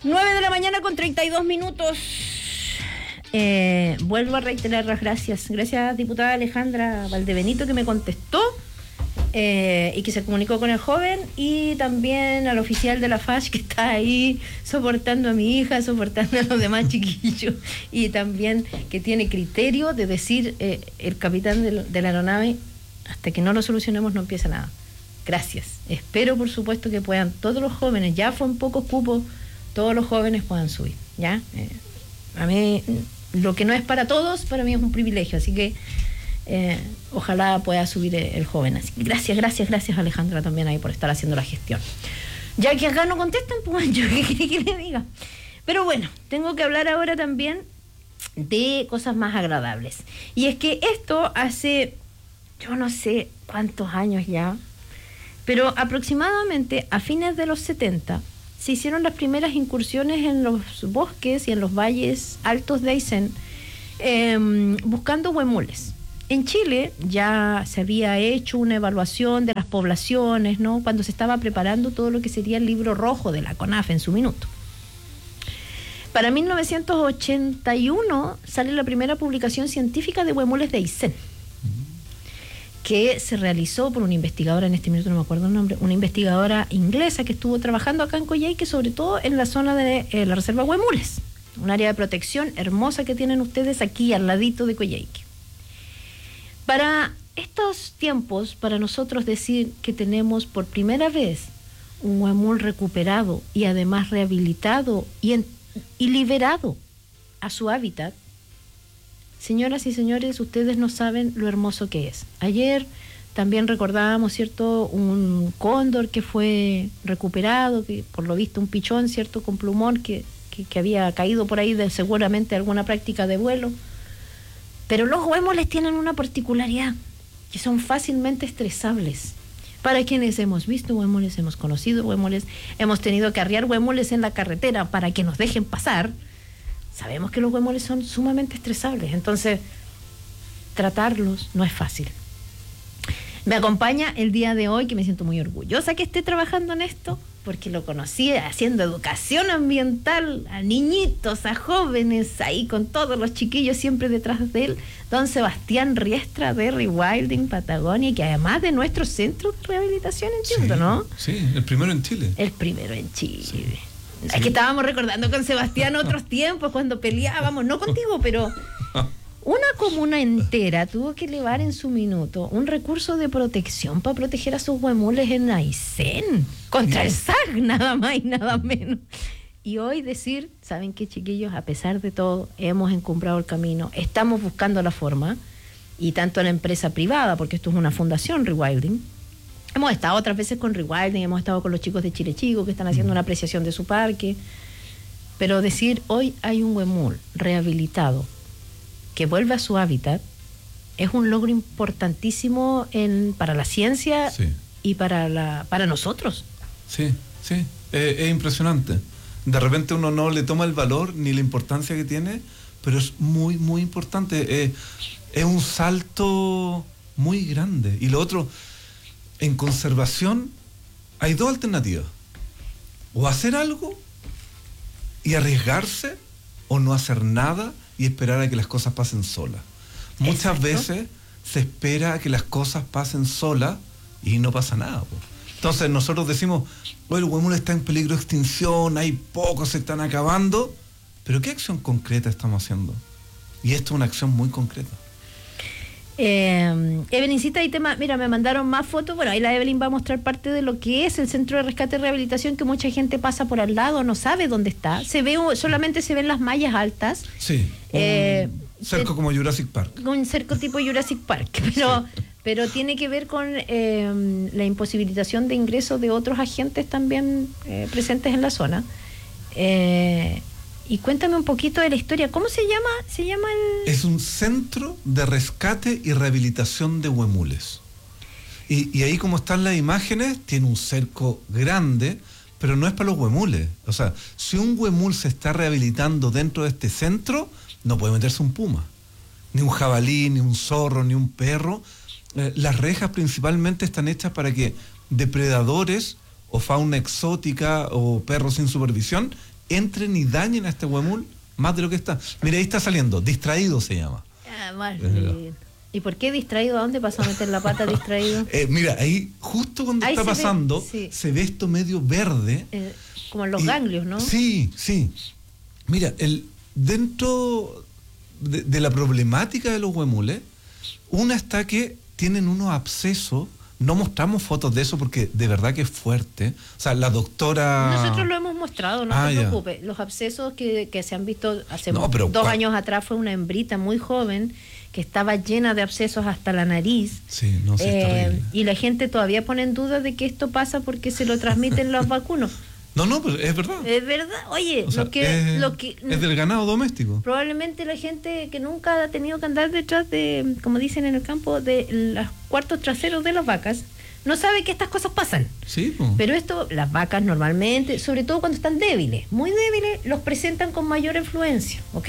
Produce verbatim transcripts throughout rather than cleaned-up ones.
nueve de la mañana con treinta y dos minutos. Eh, vuelvo a reiterar las gracias. Gracias, diputada Alejandra Valdebenito, que me contestó eh, y que se comunicó con el joven, y también al oficial de la F A S H que está ahí soportando a mi hija, soportando a los demás chiquillos, y también que tiene criterio de decir eh, el capitán de, de la aeronave: hasta que no lo solucionemos no empieza nada. Gracias. Espero, por supuesto, que puedan todos los jóvenes, ya fue en pocos cupos, todos los jóvenes puedan subir, ¿ya? Eh, a mí, lo que no es para todos, para mí es un privilegio, así que eh, ojalá pueda subir el, el joven. Así que gracias, gracias, gracias, Alejandra, también ahí por estar haciendo la gestión. Ya que acá no contestan, pues yo qué quiere que le diga. Pero bueno, tengo que hablar ahora también de cosas más agradables. Y es que esto hace, yo no sé cuántos años ya, pero aproximadamente a fines de los setenta se hicieron las primeras incursiones en los bosques y en los valles altos de Aysén, eh, buscando huemules. En Chile ya se había hecho una evaluación de las poblaciones, ¿no?, cuando se estaba preparando todo lo que sería el libro rojo de la CONAF en su minuto. Para mil novecientos ochenta y uno sale la primera publicación científica de huemules de Aysén, que se realizó por una investigadora, en este minuto no me acuerdo el nombre, una investigadora inglesa que estuvo trabajando acá en Coyhaique, sobre todo en la zona de eh, la reserva Huemules, un área de protección hermosa que tienen ustedes aquí al ladito de Coyhaique. Para estos tiempos, para nosotros decir que tenemos por primera vez un huemul recuperado y además rehabilitado y, en, y liberado a su hábitat, señoras y señores, ustedes no saben lo hermoso que es. Ayer también recordábamos, ¿cierto?, un cóndor que fue recuperado, que por lo visto un pichón, ¿cierto?, con plumón que, que, que había caído por ahí de seguramente alguna práctica de vuelo. Pero los huemules tienen una particularidad, que son fácilmente estresables. Para quienes hemos visto huemules, hemos conocido huemules, hemos tenido que arriar huemules en la carretera para que nos dejen pasar, sabemos que los huemules son sumamente estresables, entonces tratarlos no es fácil. Me acompaña el día de hoy, que me siento muy orgullosa que esté trabajando en esto, porque lo conocí haciendo educación ambiental a niñitos, a jóvenes, ahí con todos los chiquillos siempre detrás de él, don Sebastián Riestra de Rewilding Patagonia, que además de nuestro centro de rehabilitación, entiendo, sí, ¿no? Sí, el primero en Chile. El primero en Chile. Sí. Es Sí. que estábamos recordando con Sebastián otros tiempos cuando peleábamos, no contigo, pero una comuna entera tuvo que elevar en su minuto un recurso de protección para proteger a sus huemules en Aysén, contra el S A G, nada más y nada menos. Y hoy decir, ¿saben qué, chiquillos? A pesar de todo, hemos encumbrado el camino, estamos buscando la forma, y tanto la empresa privada, porque esto es una fundación, Rewilding. Hemos estado otras veces con Rewilding, hemos estado con los chicos de Chile Chico que están haciendo una apreciación de su parque. Pero decir, hoy hay un huemul rehabilitado que vuelve a su hábitat, es un logro importantísimo en, para la ciencia, sí, y para, la, para nosotros. Sí, sí, eh, es impresionante. De repente uno no le toma el valor ni la importancia que tiene, pero es muy, muy importante. Eh, es un salto muy grande. Y lo otro, en conservación hay dos alternativas: o hacer algo y arriesgarse, o no hacer nada y esperar a que las cosas pasen solas. Muchas Exacto. veces se espera a que las cosas pasen solas y no pasa nada, po. Entonces nosotros decimos, oh, el huemul está en peligro de extinción, hay pocos, se están acabando, pero ¿qué acción concreta estamos haciendo? Y esto es una acción muy concreta. Eh, Evelincita, ahí te ma- mira, me mandaron más fotos. Bueno, ahí la Evelyn va a mostrar parte de lo que es el Centro de Rescate y Rehabilitación, que mucha gente pasa por al lado, no sabe dónde está. Se ve, solamente se ven las mallas altas. Sí, eh, un cerco eh, como Jurassic Park. Un cerco tipo Jurassic Park, pero, sí. pero tiene que ver con eh, la imposibilitación de ingreso de otros agentes también eh, presentes en la zona. Eh, Y cuéntame un poquito de la historia. ¿Cómo se llama? ¿Se llama el...? Es un centro de rescate y rehabilitación de huemules. Y, y ahí, como están las imágenes, tiene un cerco grande, pero no es para los huemules. O sea, si un huemul se está rehabilitando dentro de este centro, no puede meterse un puma, ni un jabalí, ni un zorro, ni un perro. Eh, las rejas principalmente están hechas para que depredadores o fauna exótica o perros sin supervisión entren y dañen a este huemul más de lo que está. Mira, ahí está saliendo, distraído se llama. Ah, mal. Eh, ¿Y por qué distraído? ¿A dónde pasó a meter la pata distraído? Eh, mira, ahí justo cuando ahí está se pasando, ve, sí. se ve esto medio verde. Eh, como en los y, ganglios, ¿no? Sí, sí. Mira, el, dentro de, de la problemática de los huemules, una está que tienen unos abscesos. No mostramos fotos de eso porque de verdad que es fuerte. O sea, la doctora... Nosotros lo hemos mostrado, no ah, se ya. preocupe. Los abscesos que, que se han visto hace No, pero dos cua- años atrás fue una hembrita muy joven que estaba llena de abscesos hasta la nariz. Sí, no sé, es Eh, terrible. y la gente todavía pone en duda de que esto pasa porque se lo transmiten los vacunos. No, no, pero es verdad. Es verdad, oye, O sea, lo que, es, lo que es del ganado doméstico. probablemente la gente que nunca ha tenido que andar detrás de, como dicen en el campo, de los cuartos traseros de las vacas, no sabe que estas cosas pasan. Sí, pues. Pero esto, las vacas normalmente, sobre todo cuando están débiles, muy débiles, los presentan con mayor influencia, ¿ok?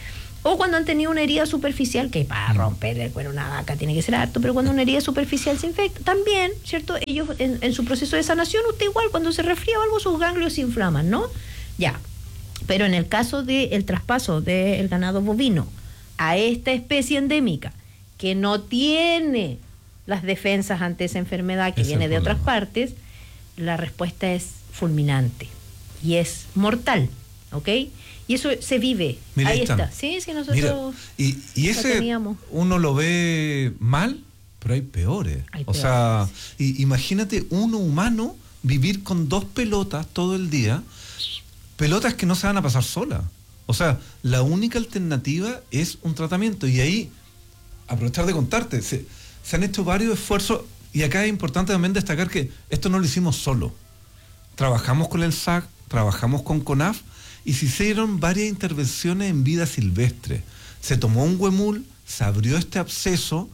O cuando han tenido una herida superficial, que para romper el cuero a una vaca tiene que ser harto, pero cuando una herida superficial se infecta, también, ¿cierto? Ellos, en, en su proceso de sanación, usted igual, cuando se resfría o algo, sus ganglios se inflaman, ¿no? Ya. Pero en el caso del traspaso del ganado bovino a esta especie endémica, que no tiene las defensas ante esa enfermedad que Ese viene es de el otras problema. partes, la respuesta es fulminante y es mortal, ¿ok? Y eso se vive. Mira, ahí ahí está. están. Sí, es que nosotros... Mira, y, y lo ese teníamos. uno lo ve mal, pero hay peores. Hay o peores. sea, y, imagínate uno humano vivir con dos pelotas todo el día, pelotas que no se van a pasar solas. O sea, la única alternativa es un tratamiento. Y ahí, aprovechar de contarte, se, se han hecho varios esfuerzos, y acá es importante también destacar que esto no lo hicimos solo. Trabajamos con el S A C, trabajamos con CONAF, y se hicieron varias intervenciones en vida silvestre. Se tomó un huemul, se abrió este absceso,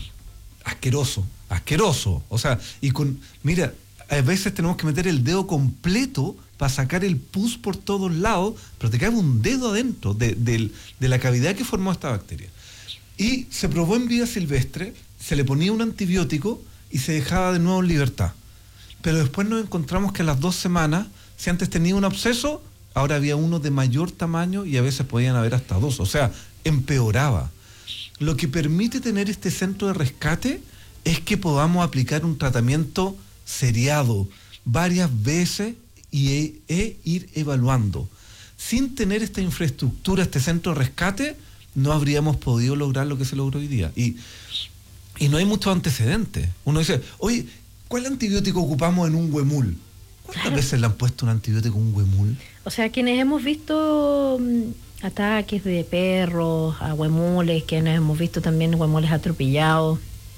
asqueroso, asqueroso. O sea, y con, mira, a veces tenemos que meter el dedo completo para sacar el pus por todos lados, pero te cae un dedo adentro de, de, de la cavidad que formó esta bacteria. Y se probó en vida silvestre, se le ponía un antibiótico y se dejaba de nuevo en libertad. Pero después nos encontramos que a las dos semanas, si antes tenía un absceso, ahora había uno de mayor tamaño y a veces podían haber hasta dos. O sea, empeoraba. Lo que permite tener este centro de rescate es que podamos aplicar un tratamiento seriado varias veces y e, e ir evaluando. Sin tener esta infraestructura, este centro de rescate, no habríamos podido lograr lo que se logró hoy día. Y, y no hay muchos antecedentes. Uno dice, oye, ¿cuál antibiótico ocupamos en un huemul? ¿Cuántas Claro. veces le han puesto un antibiótico a un huemul? O sea, quienes hemos visto mm, ataques de perros a huemules, quienes hemos visto también huemules atropellados.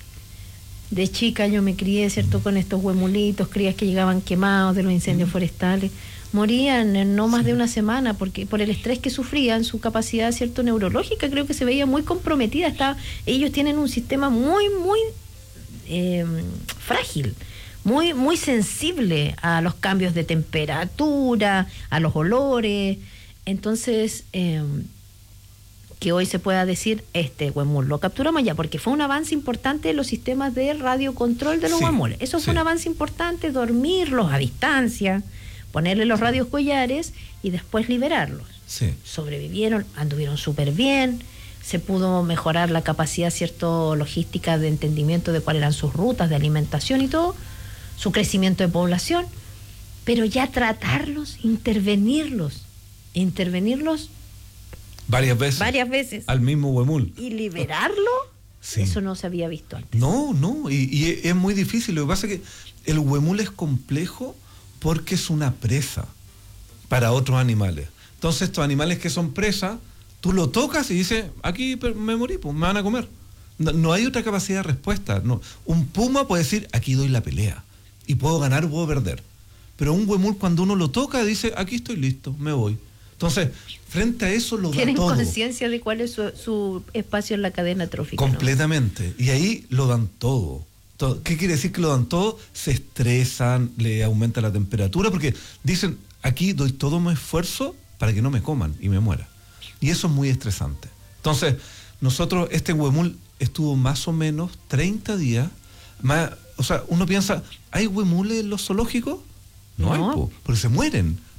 De chica yo me crié, ¿cierto?, con estos huemulitos, crías que llegaban quemados de los incendios forestales. Morían en no más Sí. de una semana porque por el estrés que sufrían, su capacidad, ¿cierto?, neurológica creo que se veía muy comprometida. Estaba, ellos tienen un sistema muy, muy eh, frágil, muy, muy sensible a los cambios de temperatura, a los olores. Entonces, eh, que hoy se pueda decir, este huemul lo capturamos ya, porque fue un avance importante en los sistemas de radiocontrol de los Sí, huemules. Eso fue sí. un avance importante, dormirlos a distancia, ponerle los radios collares y después liberarlos. Sí. Sobrevivieron, anduvieron súper bien, se pudo mejorar la capacidad, cierto, logística de entendimiento de cuáles eran sus rutas de alimentación y todo, su crecimiento de población, pero ya tratarlos, intervenirlos, intervenirlos Varias veces. varias veces Al mismo huemul. y liberarlo, Sí. eso no se había visto antes. No, no, y, y es muy difícil. Lo que pasa es que el huemul es complejo porque es una presa para otros animales. Entonces estos animales que son presas, tú lo tocas y dices, aquí me morí, pues me van a comer. No, no hay otra capacidad de respuesta. No. Un puma puede decir, aquí doy la pelea y puedo ganar o puedo perder. Pero un huemul cuando uno lo toca dice, aquí estoy listo, me voy. Entonces, frente a eso lo da Tienen todo. conciencia de cuál es su, su espacio en la cadena trófica, ¿no? Completamente. Y ahí lo dan todo. todo. ¿Qué quiere decir que lo dan todo? Se estresan, le aumenta la temperatura, porque dicen, aquí doy todo mi esfuerzo para que no me coman y me muera. Y eso es muy estresante. Entonces, nosotros, este huemul estuvo más o menos treinta días, más, o sea, uno piensa, ¿hay huemules en los zoológicos? No, No. hay, po, porque se mueren.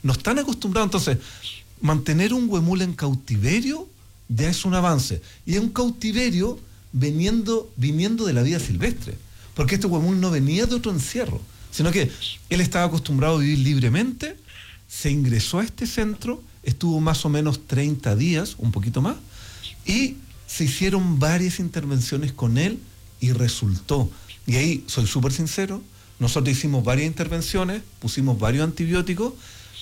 no están acostumbrados. Entonces, mantener un huemul en cautiverio ya es un avance. Y es un cautiverio viniendo, viniendo de la vida silvestre. Porque este huemul no venía de otro encierro, sino que él estaba acostumbrado a vivir libremente, se ingresó a este centro, estuvo más o menos treinta días, un poquito más, y se hicieron varias intervenciones con él y resultó. Y ahí, soy súper sincero, nosotros hicimos varias intervenciones, pusimos varios antibióticos,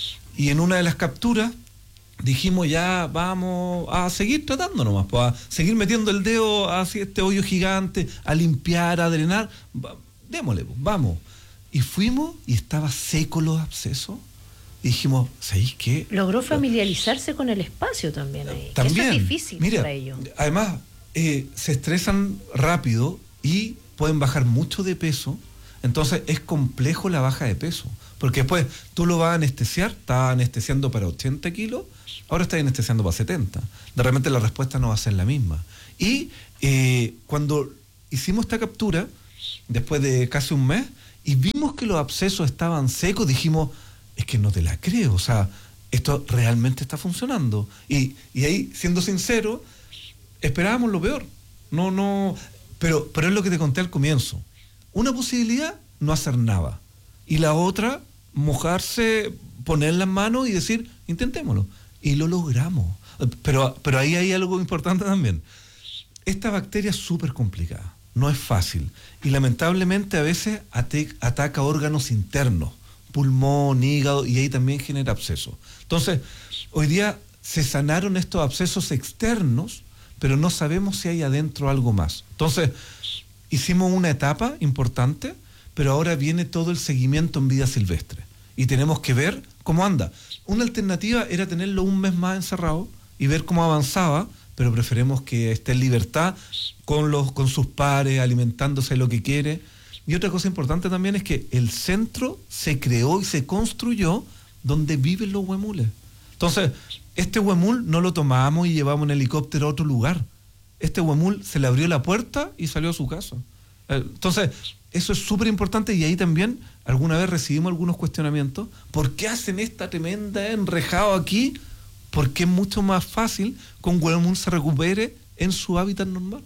y en una de las capturas dijimos ya vamos a seguir tratando nomás, pues, a seguir metiendo el dedo hacia este hoyo gigante, a limpiar, a drenar, va, démosle, pues, vamos. Y fuimos y estaba seco los abscesos. Y dijimos, ¿sabéis qué? Logró familiarizarse con el espacio también ahí. También, eso es difícil mira, para ellos. Además, eh, se estresan rápido y pueden bajar mucho de peso. Entonces es complejo la baja de peso. Porque después tú lo vas a anestesiar, estás anestesiando para ochenta kilos, ahora estás anestesiando para setenta. De repente la respuesta no va a ser la misma. Y eh, cuando hicimos esta captura, después de casi un mes, y vimos que los abscesos estaban secos, dijimos, es que no te la creo, o sea, esto realmente está funcionando. Y, y ahí, siendo sincero, esperábamos lo peor. No, no, pero, pero es lo que te conté al comienzo. Una posibilidad, no hacer nada. Y la otra, mojarse, poner las manos y decir, intentémoslo. Y lo logramos. Pero, pero ahí hay algo importante también. Esta bacteria es súper complicada, no es fácil. Y lamentablemente a veces ate- ataca órganos internos, pulmón, hígado, y ahí también genera abscesos. Entonces, hoy día se sanaron estos abscesos externos, pero no sabemos si hay adentro algo más. Entonces, hicimos una etapa importante, pero ahora viene todo el seguimiento en vida silvestre. Y tenemos que ver cómo anda. Una alternativa era tenerlo un mes más encerrado y ver cómo avanzaba, pero preferimos que esté en libertad con, los, con sus pares, alimentándose lo que quiere. Y otra cosa importante también es que el centro se creó y se construyó donde viven los huemules. Entonces, este huemul no lo tomamos y llevamos en helicóptero a otro lugar. Este huemul se le abrió la puerta y salió a su casa. Entonces, eso es súper importante y ahí también alguna vez recibimos algunos cuestionamientos. ¿Por qué hacen esta tremenda enrejado aquí? Porque es mucho más fácil que un huemul se recupere en su hábitat normal.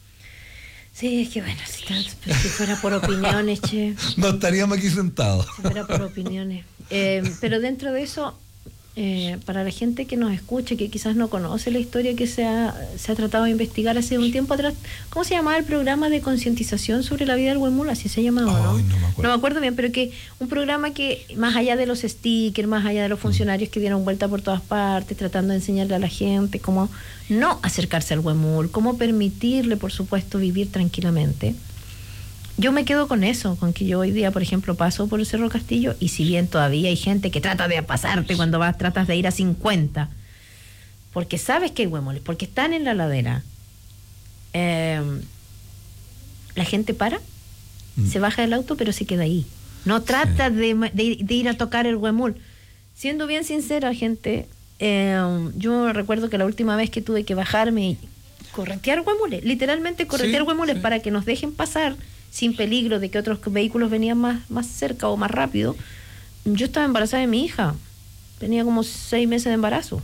Sí, es que bueno, si, tanto, pero si fuera por opiniones, che. No estaríamos aquí sentados. Si fuera por opiniones. Eh, pero dentro de eso, eh, para la gente que nos escuche, que quizás no conoce la historia que se ha, se ha tratado de investigar hace un tiempo atrás, ¿cómo se llamaba el programa de concientización sobre la vida del huemul? Así se llamaba, ¿no? Ay, no me acuerdo. No me acuerdo bien, pero que un programa que, más allá de los stickers, más allá de los funcionarios que dieron vuelta por todas partes, tratando de enseñarle a la gente cómo no acercarse al huemul, cómo permitirle, por supuesto, vivir tranquilamente. Yo me quedo con eso, con que yo hoy día, por ejemplo, paso por el Cerro Castillo y si bien todavía hay gente que trata de pasarte cuando vas, tratas de ir a cincuenta, porque sabes que hay huemules, porque están en la ladera, eh, la gente para, mm. se baja del auto, pero se queda ahí. No trata sí. de, de, de ir a tocar el huemul. Siendo bien sincera, gente, eh, yo recuerdo que la última vez que tuve que bajarme y corretear huemules, literalmente corretear sí, huemules sí. para que nos dejen pasar sin peligro de que otros vehículos venían más, más cerca o más rápido. Yo estaba embarazada de mi hija, tenía como seis meses de embarazo.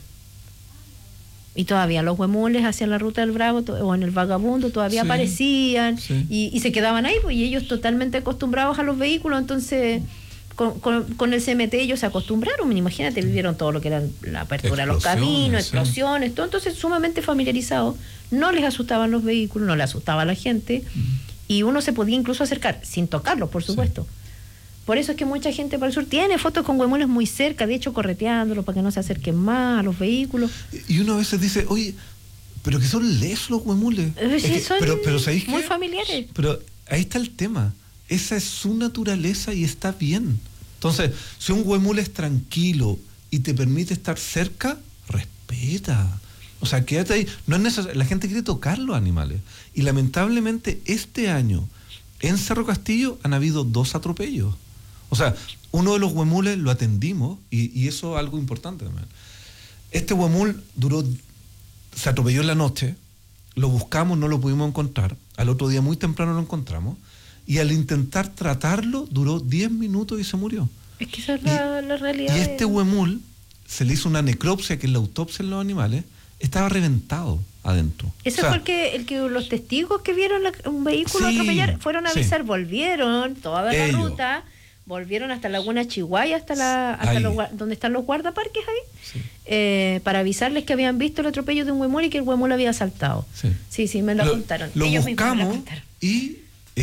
Y todavía los huemules hacia la ruta del Bravo to- o en el Vagabundo todavía sí, aparecían sí. Y, y se quedaban ahí, pues, y ellos totalmente acostumbrados a los vehículos, entonces con, con, con el C M T ellos se acostumbraron, imagínate, vivieron todo lo que era la apertura de los caminos, explosiones, sí. todo, entonces sumamente familiarizados, no les asustaban los vehículos, no les asustaba a la gente, uh-huh. y uno se podía incluso acercar, sin tocarlos, por supuesto. Sí. Por eso es que mucha gente para el sur tiene fotos con huemules muy cerca, de hecho correteándolos para que no se acerquen más a los vehículos. Y uno a veces dice, oye, pero que son lesos los huemules. Eh, sí, es que, son pero, pero ¿sabéis qué? Muy familiares. Pero ahí está el tema. Esa es su naturaleza y está bien. Entonces, si un huemul es tranquilo y te permite estar cerca, respeta. O sea, quédate ahí. No es necesario. La gente quiere tocar los animales. Y lamentablemente este año en Cerro Castillo han habido dos atropellos. O sea, uno de los huemules lo atendimos y, y eso es algo importante también. Este huemul duró, se atropelló en la noche, lo buscamos, no lo pudimos encontrar, al otro día muy temprano lo encontramos y al intentar tratarlo duró diez minutos y se murió. Es que esa es la, y, la realidad. Y este huemul se le hizo una necropsia, que es la autopsia en los animales, estaba reventado adentro. Ese o sea, fue el que, el que los testigos que vieron la, un vehículo sí, atropellar fueron a avisar, sí. volvieron toda Ellos. la ruta, volvieron hasta Laguna Chihuahua, hasta la hasta los, donde están los guardaparques ahí, sí. eh, para avisarles que habían visto el atropello de un huemul y que el huemul había saltado. Sí, sí, sí me lo, lo contaron. Lo Ellos buscamos mismos me lo contaron. y,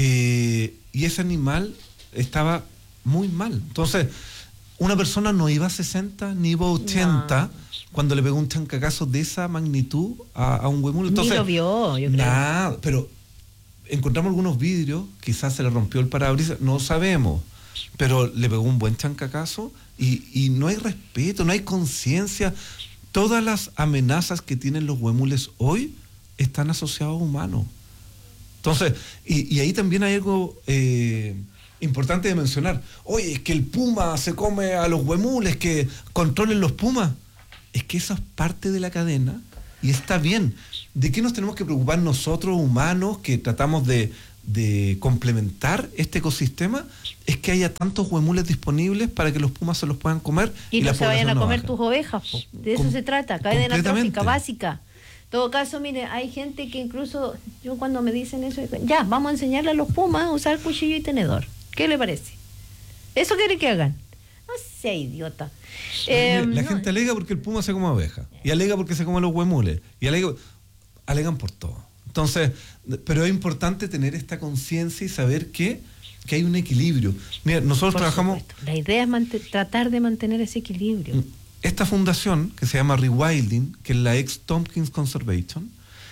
eh, y ese animal estaba muy mal. Entonces, una persona no iba a sesenta ni iba a ochenta no. cuando le pegó un chancacazo de esa magnitud a, a un huemul. Entonces, ni lo vio, yo creo. Nada, pero encontramos algunos vidrios, quizás se le rompió el parabrisas, no sabemos, pero le pegó un buen chancacazo y, y no hay respeto, no hay conciencia. Todas las amenazas que tienen los huemules hoy están asociados a humanos. Entonces, y, y ahí también hay algo eh, importante de mencionar. Oye, es que el puma se come a los huemules, que controlen los pumas. Es que eso es parte de la cadena y está bien. ¿De qué nos tenemos que preocupar nosotros, humanos, que tratamos de, de complementar este ecosistema? Es que haya tantos huemules disponibles para que los pumas se los puedan comer. Y, y no la se vayan a no comer baja. tus ovejas, po. De eso Com- se trata, cadena trófica básica. En todo caso, mire, hay gente que incluso, yo cuando me dicen eso, ya, vamos a enseñarle a los pumas a usar cuchillo y tenedor. ¿Qué le parece? ¿Eso quiere que hagan? No sea idiota. Eh, eh, la no. gente alega porque el puma se come oveja, y alega porque se come los huemules, y alega, alegan por todo. Entonces, pero es importante tener esta conciencia y saber que, que hay un equilibrio. Mira, nosotros por trabajamos... supuesto. La idea es mant- tratar de mantener ese equilibrio. Esta fundación, que se llama Rewilding, que es la ex Tompkins Conservation,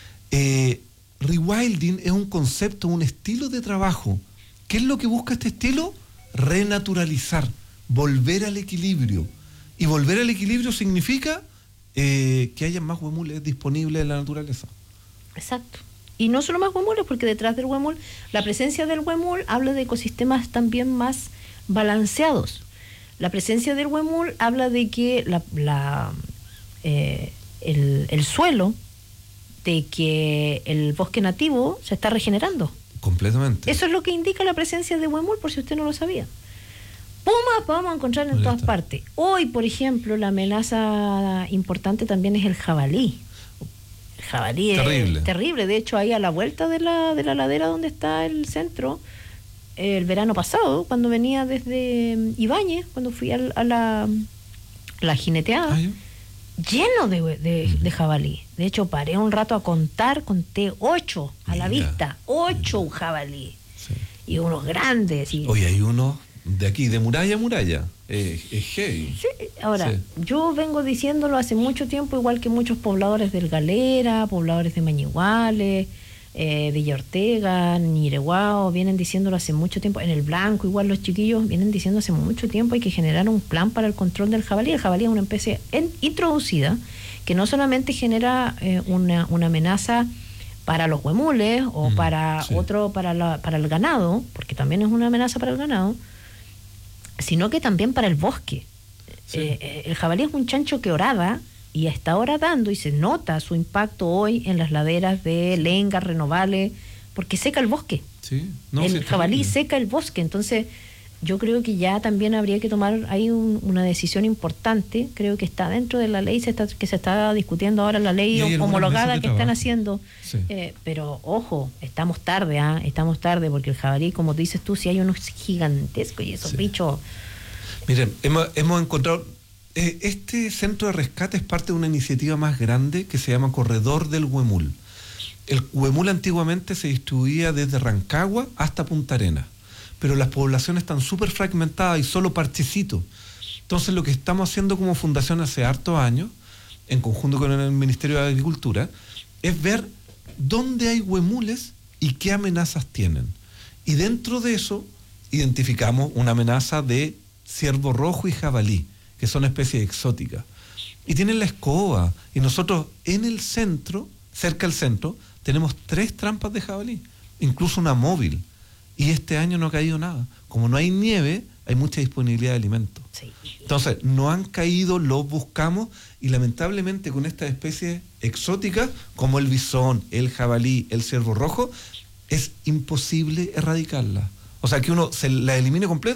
eh, Rewilding es un concepto, un estilo de trabajo. ¿Qué es lo que busca este estilo? Renaturalizar, volver al equilibrio. Y volver al equilibrio significa eh, que haya más huemules disponibles en la naturaleza. Exacto. Y no solo más huemules, porque detrás del huemul, la presencia del huemul habla de ecosistemas también más balanceados. La presencia del huemul habla de que la, la, eh, el, el suelo, de que el bosque nativo se está regenerando. Completamente. Eso es lo que indica la presencia de huemul, por si usted no lo sabía. Pumas vamos a encontrar en todas partes. Hoy, por ejemplo, la amenaza importante también es el jabalí. El jabalí terrible. es terrible. De hecho, ahí a la vuelta de la, de la ladera donde está el centro, el verano pasado, cuando venía desde Ibáñez, cuando fui a, a la, la jineteada, ¿Ah, lleno de, de, de jabalí. De hecho, paré un rato a contar, conté ocho a Mira. la vista, ocho Mira. jabalí. Sí. Y unos grandes. Y... Oye, hay unos de aquí, de muralla a muralla. Eh, es heavy. Sí, ahora, sí. yo vengo diciéndolo hace mucho tiempo, igual que muchos pobladores del Galera, pobladores de Mañiguales, Eh, Villa Ortega, Nireguao, vienen diciéndolo hace mucho tiempo. En el Blanco, igual los chiquillos vienen diciendo hace mucho tiempo hay que generar un plan para el control del jabalí. El jabalí es una especie en, introducida que no solamente genera eh, una, una amenaza para los huemules o mm, para sí. otro, para, la, para el ganado, porque también es una amenaza para el ganado, sino que también para el bosque. Sí. Eh, el jabalí es un chancho que orada y está ahora dando, y se nota su impacto hoy en las laderas de Lenga, Renovales, porque seca el bosque. Sí, no, el sí, jabalí terrible. seca el bosque. Entonces, yo creo que ya también habría que tomar ahí un, una decisión importante. Creo que está dentro de la ley se está, que se está discutiendo ahora, la ley homologada que están haciendo. Sí. Eh, pero, ojo, estamos tarde, ¿ah? ¿eh? Estamos tarde, porque el jabalí, como dices tú, si hay unos gigantescos y esos sí. bichos... Miren, hemos, hemos encontrado... Eh, este centro de rescate es parte de una iniciativa más grande que se llama Corredor del Huemul. El huemul antiguamente se distribuía desde Rancagua hasta Punta Arenas, pero las poblaciones están súper fragmentadas y solo parchecitos. Entonces lo que estamos haciendo como fundación hace hartos años, en conjunto con el Ministerio de Agricultura, es ver dónde hay huemules y qué amenazas tienen. Y dentro de eso identificamos una amenaza de ciervo rojo y jabalí, que son especies exóticas. Y tienen la escoba. Y nosotros en el centro, cerca del centro, tenemos tres trampas de jabalí, incluso una móvil. Y este año no ha caído nada. Como no hay nieve, hay mucha disponibilidad de alimentos. Sí. Entonces, no han caído, los buscamos, y lamentablemente con estas especies exóticas, como el bisón, el jabalí, el ciervo rojo, es imposible erradicarlas. O sea, que uno se la elimine completa,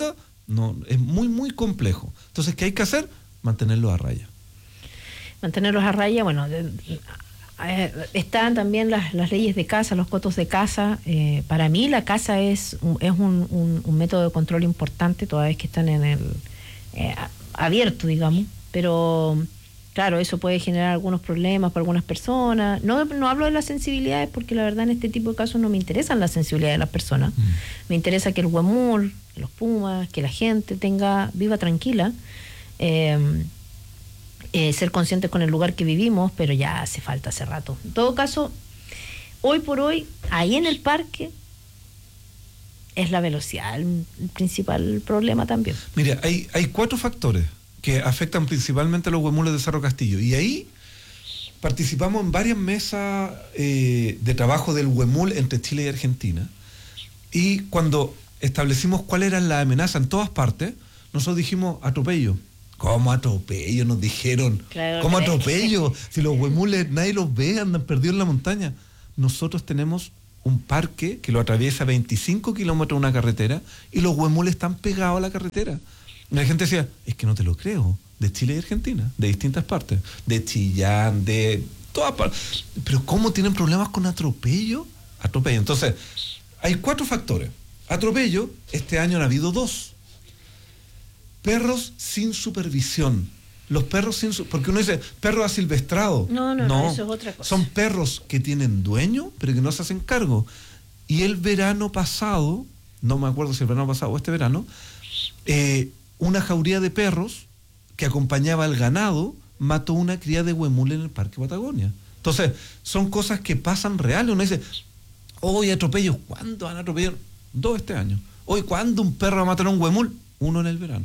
no, es muy, muy complejo. Entonces, ¿qué hay que hacer? Mantenerlos a raya. Mantenerlos a raya, bueno, de, de, eh, están también las, las leyes de caza, los cotos de caza. Eh, para mí la caza es, un, es un, un, un método de control importante, toda vez que están en el eh, abierto, digamos, pero claro, eso puede generar algunos problemas para algunas personas. No, no hablo de las sensibilidades porque la verdad en este tipo de casos no me interesan las sensibilidades de las personas. Mm. Me interesa que el huemul, los pumas, que la gente tenga, viva tranquila. Eh, Eh, ser conscientes con el lugar que vivimos, pero ya hace falta hace rato. En todo caso, hoy por hoy, ahí en el parque, es la velocidad el, el principal problema también. Mira, hay, hay cuatro factores que afectan principalmente a los huemules de Cerro Castillo, y ahí participamos en varias mesas eh, de trabajo del huemul entre Chile y Argentina, y cuando establecimos cuál era la amenaza en todas partes, nosotros dijimos atropello. ¿Cómo atropello? Nos dijeron. Claro, ¿cómo atropello? Si los huemules nadie los ve, andan perdidos en la montaña. Nosotros tenemos un parque que lo atraviesa veinticinco kilómetros una carretera y los huemules están pegados a la carretera. Y la gente decía, es que no te lo creo, de Chile y Argentina, de distintas partes, de Chillán, de todas partes. Pero ¿cómo tienen problemas con atropello? Atropello. Entonces, hay cuatro factores. Atropello, este año han habido dos. Perros sin supervisión. Los perros sin su... porque uno dice, perro asilvestrado. No, no, no, no, eso es otra cosa. Son perros que tienen dueño, pero que no se hacen cargo. Y el verano pasado, no me acuerdo si el verano pasado o este verano, eh, una jauría de perros que acompañaba al ganado mató una cría de huemul en el Parque Patagonia. Entonces, son cosas que pasan reales. Uno dice, hoy atropellos, ¿cuándo van a atropellar? Dos este año. Hoy, ¿cuándo un perro va a matar a un huemul? Uno en el verano.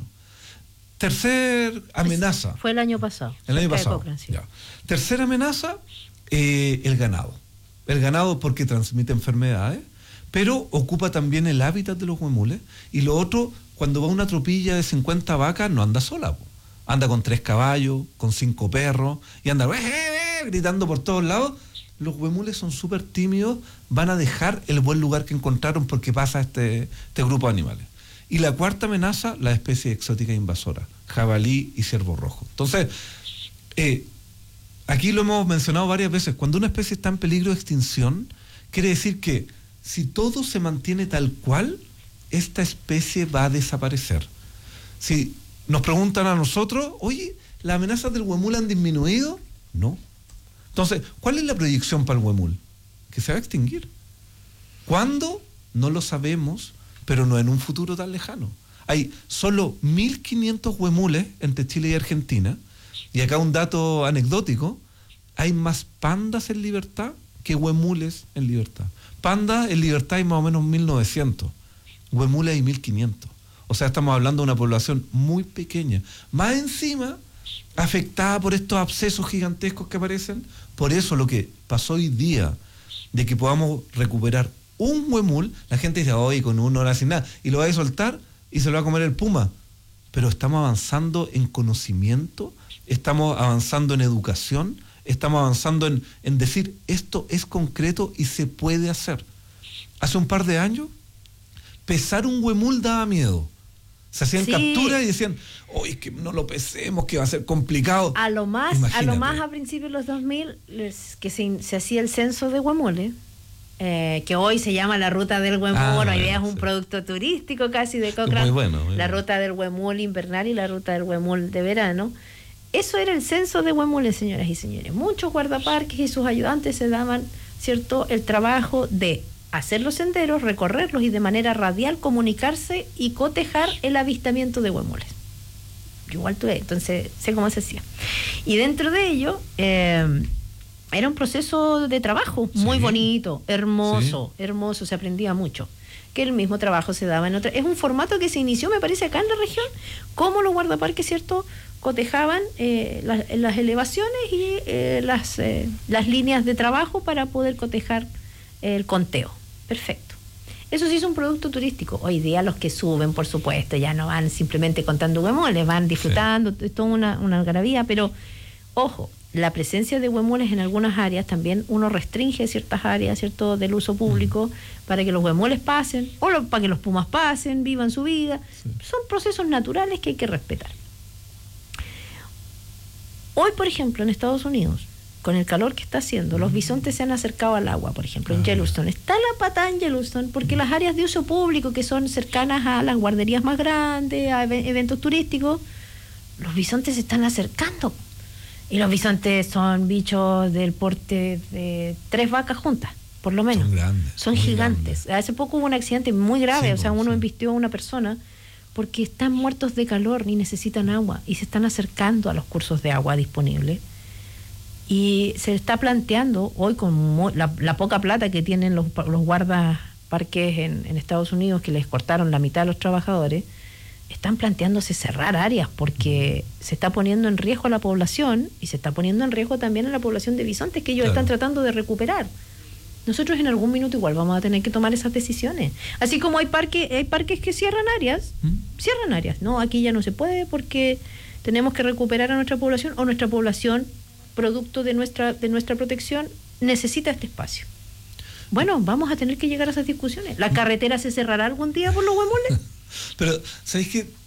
Tercer amenaza. Fue el año pasado. El año pasado. Cochrane, sí. Ya. Tercera amenaza, eh, el ganado. El ganado porque transmite enfermedades, pero ocupa también el hábitat de los huemules. Y lo otro, cuando va una tropilla de cincuenta vacas, no anda sola. Po. Anda con tres caballos, con cinco perros, y anda eh, eh, gritando por todos lados. Los huemules son súper tímidos, van a dejar el buen lugar que encontraron porque pasa este, este grupo de animales. Y la cuarta amenaza, la especie exótica invasora, jabalí y ciervo rojo. Entonces, eh, aquí lo hemos mencionado varias veces, cuando una especie está en peligro de extinción, quiere decir que si todo se mantiene tal cual, esta especie va a desaparecer. Si nos preguntan a nosotros, oye, ¿las amenazas del huemul han disminuido? No. Entonces, ¿cuál es la proyección para el huemul? Que se va a extinguir. ¿Cuándo? No lo sabemos, pero no en un futuro tan lejano. Hay solo mil quinientos huemules entre Chile y Argentina, y acá un dato anecdótico, hay más pandas en libertad que huemules en libertad. Pandas en libertad hay más o menos mil novecientos, huemules hay mil quinientos. O sea, estamos hablando de una población muy pequeña. Más encima, afectada por estos abscesos gigantescos que aparecen. Por eso lo que pasó hoy día, de que podamos recuperar un huemul, la gente dice, oye, con uno no hace nada, y lo va a soltar y se lo va a comer el puma. Pero estamos avanzando en conocimiento, estamos avanzando en educación, estamos avanzando en, en decir, esto es concreto y se puede hacer. Hace un par de años, pesar un huemul daba miedo. Se hacían sí. capturas y decían, oye, es que no lo pesemos, que va a ser complicado. A lo más, a lo más a principios de los dos mil, les, que se, se hacía el censo de huemules, eh, que hoy se llama la ruta del huemul, ah, hoy día es un sí. producto turístico casi de Cochrane, muy bueno, muy la bueno. ruta del huemul invernal y la ruta del huemul de verano. Eso era el censo de huemules, señoras y señores. Muchos guardaparques y sus ayudantes se daban, ¿cierto?, el trabajo de hacer los senderos, recorrerlos y de manera radial comunicarse y cotejar el avistamiento de huemules. Igual tuve, entonces sé cómo se hacía. Y dentro de ello, eh, era un proceso de trabajo muy sí. bonito, hermoso, sí. hermoso, se aprendía mucho. Que el mismo trabajo se daba en otra. Es un formato que se inició, me parece, acá en la región, como los guardaparques, ¿cierto?, cotejaban eh, las, las elevaciones y eh, las, eh, las líneas de trabajo para poder cotejar el conteo. Perfecto. Eso sí es un producto turístico. Hoy día los que suben, por supuesto, ya no van simplemente contando huemules, van disfrutando, sí. es toda una, una algarabía, pero Ojo, la presencia de huemules en algunas áreas también uno restringe ciertas áreas, ¿cierto?, del uso público mm. para que los huemules pasen, o lo, para que los pumas pasen, vivan su vida. Sí. Son procesos naturales que hay que respetar. Hoy, por ejemplo, en Estados Unidos, con el calor que está haciendo, mm. los bisontes se han acercado al agua, por ejemplo, ah. en Yellowstone. Está la patada en Yellowstone porque mm. las áreas de uso público que son cercanas a las guarderías más grandes, a eventos turísticos, los bisontes se están acercando. Y los bisontes son bichos del porte de tres vacas juntas, por lo menos. Son grandes. Son gigantes. Grandes. Hace poco hubo un accidente muy grave, sí, o sea, uno sí. embistió a una persona porque están muertos de calor y necesitan agua y se están acercando a los cursos de agua disponibles. Y se está planteando hoy con muy, la, la poca plata que tienen los, los guardaparques en, en Estados Unidos, que les cortaron la mitad de los trabajadores, están planteándose cerrar áreas porque se está poniendo en riesgo a la población y se está poniendo en riesgo también a la población de bisontes que ellos claro. están tratando de recuperar. Nosotros en algún minuto igual vamos a tener que tomar esas decisiones. Así como hay parques, hay parques que cierran áreas, ¿Mm? cierran áreas. No, aquí ya no se puede porque tenemos que recuperar a nuestra población o nuestra población, producto de nuestra, de nuestra protección, necesita este espacio. Bueno, vamos a tener que llegar a esas discusiones. ¿La carretera se cerrará algún día por los huemules? Pero, ¿sabéis qué?